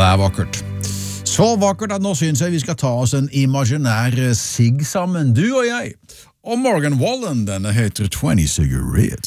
vakkert. Så vakkert at nå synes jeg vi skal ta oss en imaginær sigg sammen, du og jeg. Og Morgan Wallen, denne heter 20 Cigarettes.